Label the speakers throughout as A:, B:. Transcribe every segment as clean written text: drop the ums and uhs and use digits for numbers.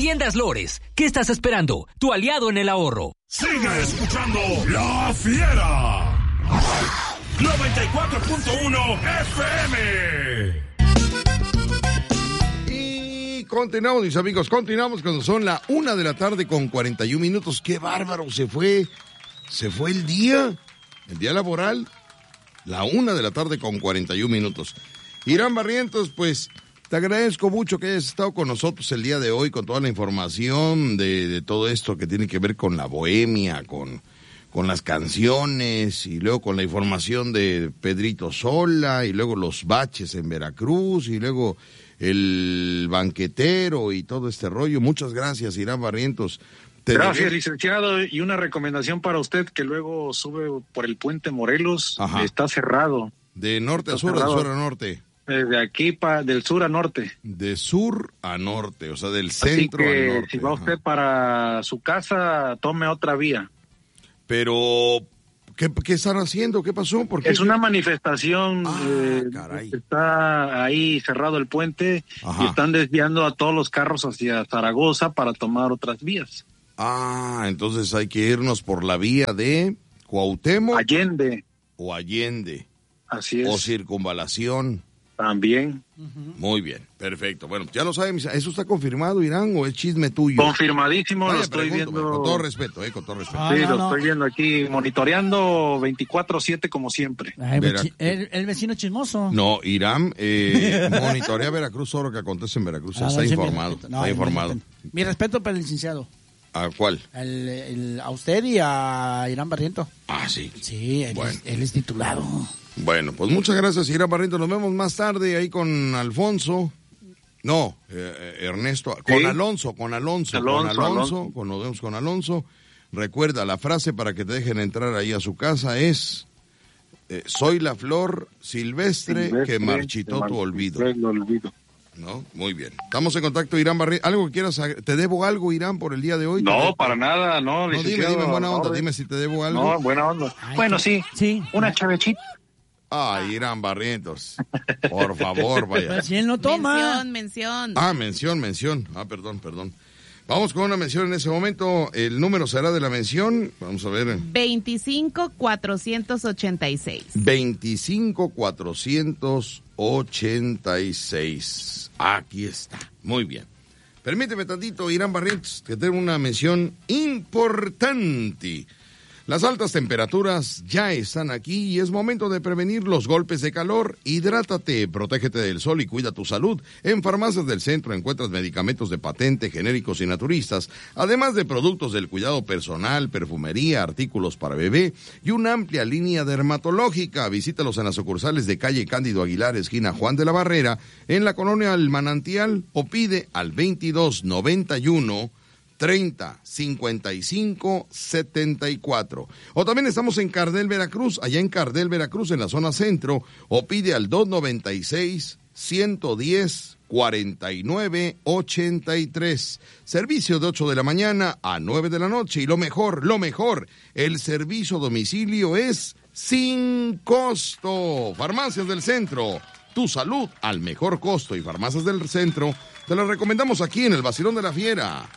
A: Tiendas Lores, ¿qué estás esperando? Tu aliado en el ahorro.
B: Sigue escuchando La Fiera. 94.1 FM.
C: Continuamos, mis amigos, continuamos cuando son la 1 de la tarde con 41 minutos. ¡Qué bárbaro! Se fue el día laboral, la 1 de la tarde con 41 minutos. Irán Barrientos, pues, te agradezco mucho que hayas estado con nosotros el día de hoy con toda la información de todo esto que tiene que ver con la bohemia, con las canciones, y luego con la información de Pedrito Sola, y luego los baches en Veracruz, y luego el banquetero y todo este rollo. Muchas gracias, Irán Barrientos.
D: Gracias, licenciado. Y una recomendación para usted, que luego sube por el puente Morelos. Ajá. Está cerrado.
C: ¿De norte a sur o de sur a norte?
D: De aquí, del sur a norte.
C: De sur a norte, o sea, del centro al norte.
D: Si va usted para su casa, tome otra vía.
C: Pero ¿qué están haciendo? ¿Qué pasó? ¿Por qué?
D: Es una manifestación.
C: Caray.
D: Está ahí cerrado el puente. Ajá. Y están desviando a todos los carros hacia Zaragoza para tomar otras vías.
C: Entonces hay que irnos por la vía de Cuauhtémoc.
D: Allende.
C: O Allende.
D: Así es.
C: O Circunvalación.
D: También.
C: Muy bien, perfecto. Bueno, ya lo saben, ¿eso está confirmado, Irán, o es chisme tuyo?
D: Confirmadísimo, lo estoy viendo.
C: Con todo respeto, con todo respeto.
D: Sí, lo estoy viendo aquí, monitoreando 24/7 como siempre.
E: Ay, el vecino chismoso.
C: No, Irán monitorea Veracruz, todo lo que acontece en Veracruz. Está informado, está informado.
E: Mi respeto para el licenciado.
C: ¿A cuál?
E: A usted y a Irán Barriento.
C: Sí.
E: Sí, él es titulado.
C: Bueno, pues muchas gracias, Irán Barriento. Nos vemos más tarde ahí con Alfonso. No, Ernesto. Con ¿sí? Alonso. Nos vemos con Alonso. Recuerda, la frase para que te dejen entrar ahí a su casa es: soy la flor silvestre que marchitó tu olvido. ¿No? Muy bien. Estamos en contacto, Irán Barriento. ¿Algo que quieras? ¿Te debo algo, Irán, por el día de hoy?
D: No, para nada, no.
C: No, dime, buena onda, dime si te debo algo.
D: No, buena onda.
E: Ay, bueno, sí. Una chavechita.
C: Irán Barrientos. Por favor, vaya.
E: Pero si él no toma.
F: Mención.
C: Mención. Perdón. Vamos con una mención en ese momento. El número será de la mención. Vamos a ver.
F: 25,486.
C: 25,486. Aquí está. Muy bien. Permíteme tantito, Irán Barrientos, que tengo una mención importante. Las altas temperaturas ya están aquí y es momento de prevenir los golpes de calor. Hidrátate, protégete del sol y cuida tu salud. En Farmacias del Centro encuentras medicamentos de patente, genéricos y naturistas, además de productos del cuidado personal, perfumería, artículos para bebé y una amplia línea dermatológica. Visítalos en las sucursales de calle Cándido Aguilar, esquina Juan de la Barrera, en la colonia El Manantial, o pide al 2291 30 55 74. O también estamos en Cardel, Veracruz, allá en Cardel, Veracruz, en la zona centro, o pide al 296 110 49 83. Servicio de 8 de la mañana a 9 de la noche. Y lo mejor, el servicio a domicilio es sin costo. Farmacias del Centro, tu salud al mejor costo. Y Farmacias del Centro te la recomendamos aquí en el Vacilón de la Fiera.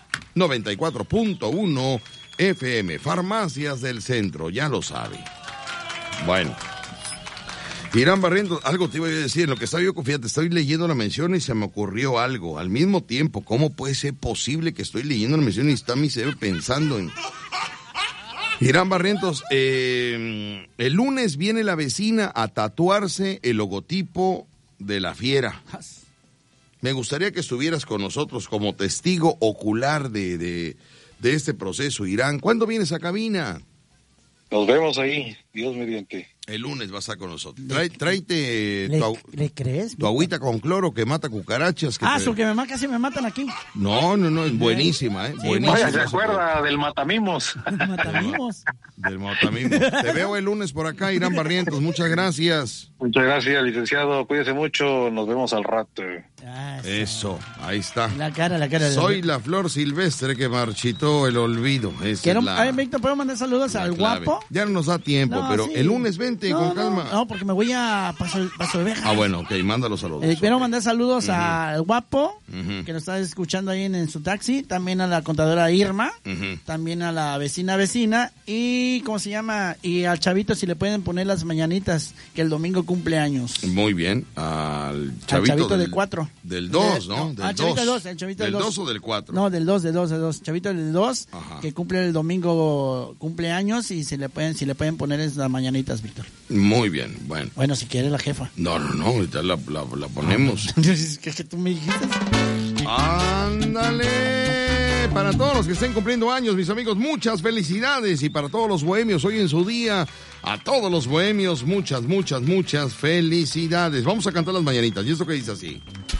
C: 94.1 FM, Farmacias del Centro, ya lo sabe. Bueno, Irán Barrientos, algo te iba a decir, en lo que estaba yo, fíjate, estoy leyendo la mención y se me ocurrió algo. Al mismo tiempo, ¿cómo puede ser posible que estoy leyendo la mención y está mi cerebro pensando en... Irán Barrientos, el lunes viene la vecina a tatuarse el logotipo de la Fiera. Me gustaría que estuvieras con nosotros como testigo ocular de este proceso, Irán. ¿Cuándo vienes a cabina?
D: Nos vemos ahí, Dios mediante.
C: El lunes vas a estar con nosotros. Tráete
E: ¿Le crees?
C: Tu agüita con cloro que mata cucarachas.
E: Su que casi me matan aquí.
C: No, es buenísima, ¿eh?
E: Sí,
C: buenísima.
D: Vaya, ¿se acuerda del Matamimos?
E: Matamimos.
C: Del Matamimos. Te veo el lunes por acá, Irán Barrientos. Muchas gracias.
D: Muchas gracias, licenciado. Cuídese mucho. Nos vemos al rato.
C: Eso, ahí está.
E: La cara.
C: Soy la flor silvestre que marchitó el olvido.
E: Víctor, ¿puedo mandar saludos al guapo?
C: Ya no nos da tiempo, pero sí. El lunes vente con calma.
E: No, porque me voy a Paso de Ovejas.
C: Ah, bueno, ok, manda los saludos.
E: Quiero mandar saludos al guapo, que nos está escuchando ahí en su taxi, también a la contadora Irma, también a la vecina, y ¿cómo se llama? Y al chavito, si le pueden poner las mañanitas, que el domingo cumple años.
C: Muy bien, al chavito
E: del 4.
C: Del 2, ¿no?
E: Del 2. El chavito del 2
C: o del 4.
E: No, del 2. Chavito del 2, que cumple el domingo, cumpleaños, y si le pueden poner esas mañanitas, Víctor.
C: Muy bien, bueno.
E: Bueno, si quiere la jefa.
C: No, ahorita la ponemos.
E: Es que tú me dijiste.
C: ¡Ándale! Para todos los que estén cumpliendo años, mis amigos, muchas felicidades. Y para todos los bohemios, hoy en su día, a todos los bohemios, muchas felicidades. Vamos a cantar las mañanitas. Y esto que dice así.